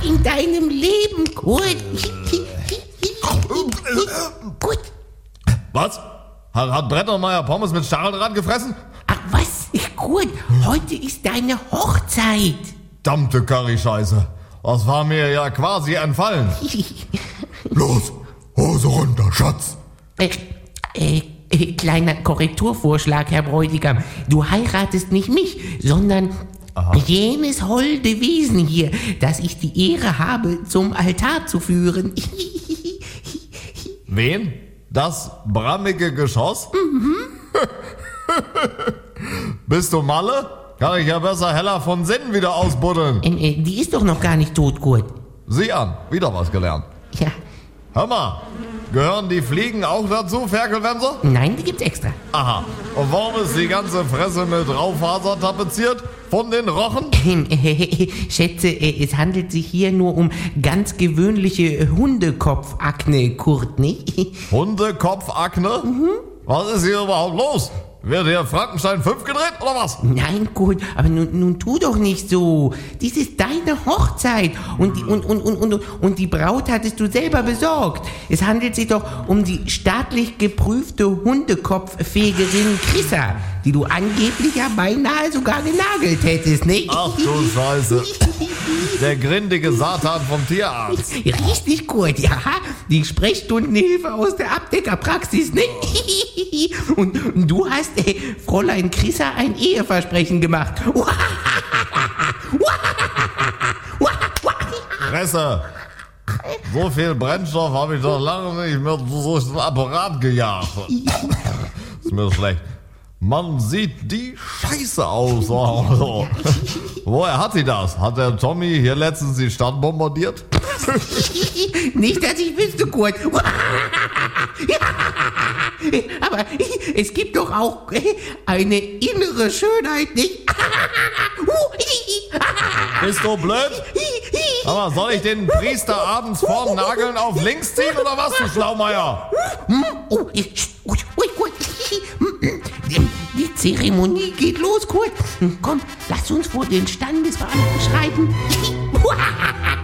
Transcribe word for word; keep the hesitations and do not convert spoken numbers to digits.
in deinem Leben, Kurt. Gut. Was? Hat, hat Brettermeier Pommes mit Stacheldraht gefressen? Ach was, Kurt, heute ist deine Hochzeit. Verdammte Curry-Scheiße. Das war mir ja quasi entfallen. Los, Hose runter, Schatz. Äh, äh, äh, kleiner Korrekturvorschlag, Herr Bräutigam. Du heiratest nicht mich, sondern Aha. jenes holde Wesen hier, das ich die Ehre habe, zum Altar zu führen. Wen? Das brammige Geschoss? Mhm. Bist du Malle? Kann ich ja besser Hella von Sinnen wieder ausbuddeln. Ähm, äh, die ist doch noch gar nicht tot, Kurt. Sieh an, wieder was gelernt. Ja. Hör mal, gehören die Fliegen auch dazu, Ferkelwemser? Nein, die gibt's extra. Aha. Und warum ist die ganze Fresse mit Raufaser tapeziert? Von den Rochen? Ähm, äh, Schätze, äh, es handelt sich hier nur um ganz gewöhnliche Hundekopfakne, Kurt, nicht? Hundekopfakne? Mhm. Was ist hier überhaupt los? Wird hier Frankenstein fünf gedreht oder was? Nein, gut, aber nun, nun tu doch nicht so. Dies ist deine Hochzeit und die, und, und, und, und, und die Braut hattest du selber besorgt. Es handelt sich doch um die staatlich geprüfte Hundekopffegerin Chrissa, die du angeblich ja beinahe sogar genagelt hättest, nicht? Ach du Scheiße. Der grindige Satan vom Tierarzt. Richtig gut, ja. Die Sprechstundenhilfe aus der Abdeckerpraxis, ne? Und du hast, äh, Fräulein Chrissa, ein Eheversprechen gemacht. Fresse! So viel Brennstoff habe ich doch lange nicht mehr durch den Apparat gejagt. Ist mir schlecht. Man sieht die Scheiße aus. Also. Woher hat sie das? Hat der Tommy hier letztens die Stadt bombardiert? Nicht, dass ich wüsste, Kurt. Aber es gibt doch auch eine innere Schönheit, nicht? Bist du blöd? Aber soll ich den Priester abends vorm Nageln auf links ziehen oder was, du Schlaumeier? Oh, gut. Die Zeremonie geht los, Kurt. Komm, lass uns vor den Standesbeamten schreiten.